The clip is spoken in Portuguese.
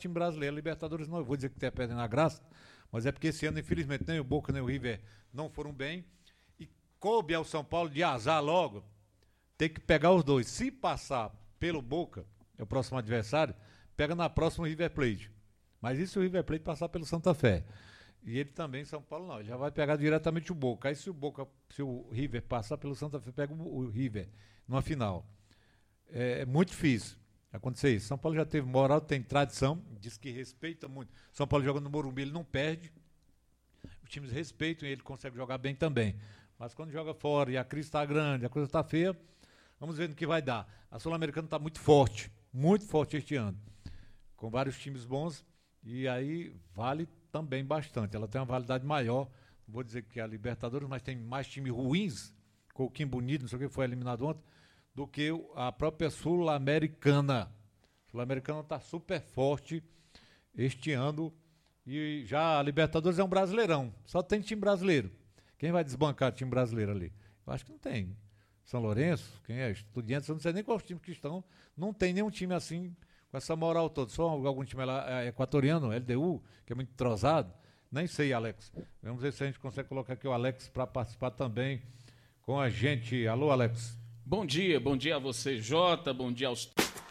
time brasileiro. A Libertadores não, eu vou dizer que está perdendo a graça, mas é porque esse ano, infelizmente, nem o Boca nem o River não foram bem. E coube ao São Paulo de azar logo, tem que pegar os dois. Se passar pelo Boca, é o próximo adversário, pega na próxima o River Plate. Mas e se o River Plate passar pelo Santa Fé? E ele também, São Paulo, não. Ele já vai pegar diretamente o Boca. Aí se o River passar pelo Santa Fé, pega o River numa final. É muito difícil acontecer isso. São Paulo já teve moral, tem tradição, diz que respeita muito. São Paulo jogando no Morumbi, ele não perde. Os times respeitam e ele consegue jogar bem também. Mas quando joga fora e a crise está grande, a coisa está feia, vamos ver no que vai dar. A Sul-Americana está muito forte este ano, com vários times bons, e aí vale também bastante. Ela tem uma validade maior, não vou dizer que é a Libertadores, mas tem mais times ruins, Coquinho Bonito, não sei o que, foi eliminado ontem, do que a própria Sul-Americana. A Sul-Americana está super forte este ano, e já a Libertadores é um brasileirão, só tem time brasileiro. Quem vai desbancar o time brasileiro ali? Eu acho que não tem. São Lourenço, quem é? Estudiantes, eu não sei nem quais times que estão. Não tem nenhum time assim, com essa moral toda. Só algum time lá, equatoriano, LDU, que é muito entrosado. Nem sei, Alex. Vamos ver se a gente consegue colocar aqui o Alex para participar também com a gente. Alô, Alex. Bom dia a você, Jota, bom dia aos